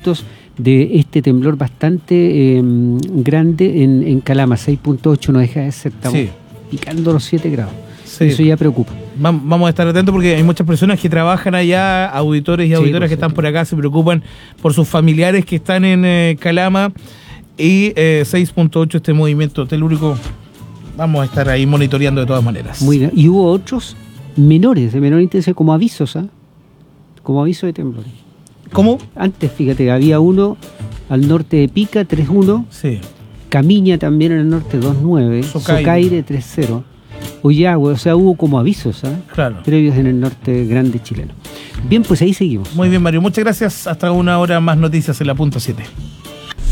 efectos de este temblor bastante grande en Calama, 6.8, no deja de ser, estamos picando los 7 grados. Sí. Eso ya preocupa. Vamos a estar atentos porque hay muchas personas que trabajan allá, auditores y auditoras que están por acá, se preocupan por sus familiares que están en Calama, y 6.8 este movimiento telúrico. Vamos a estar ahí monitoreando de todas maneras. Muy bien. Y hubo otros menores, de menor intensidad, como avisos, como aviso de temblores. ¿Cómo? Antes, fíjate, había uno al norte de Pica, 3.1. Sí. Camiña también en el norte, 2.9. Socaire, 3.0. Oyagüe, o sea, hubo como avisos, claro, previos en el norte grande chileno. Bien, pues ahí seguimos. Muy bien, Mario, muchas gracias. Hasta una hora más noticias en la punto 7.